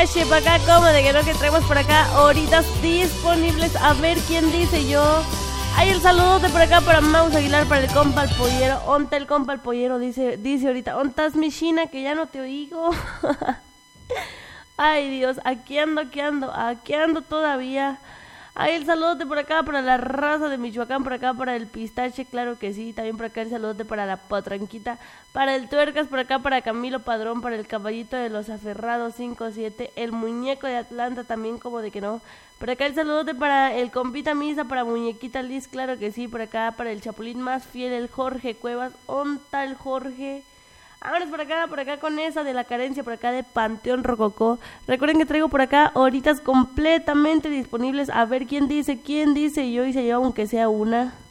pistache para acá, como de que no, que traemos por acá horitas disponibles. A ver quién dice yo. Hay el saludote por acá para Maus Aguilar, para el compa el pollero. Onta el compa el pollero, dice ahorita. Ontas mi China, que ya no te oigo. Ay Dios, aquí ando todavía. Hay el saludote por acá para la raza de Michoacán, por acá para el pistache, claro que sí. También por acá el saludote para la potranquita, para el tuercas, por acá para Camilo Padrón, para el caballito de los aferrados 5-7, el muñeco de Atlanta también, como de que no. Por acá el saludote para el compita Misa, para muñequita Liz, claro que sí. Por acá para el chapulín más fiel, el Jorge Cuevas. ¿Onta el Jorge? Vámonos por acá con esa de la carencia, por acá de Panteón Rococó. Recuerden que traigo por acá horitas completamente disponibles. A ver quién dice, y yo hice yo aunque sea una.